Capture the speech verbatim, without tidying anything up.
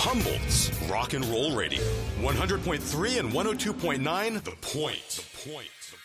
Humboldt's Rock and Roll Radio. one hundred point three and one oh two point nine The Point. The Point.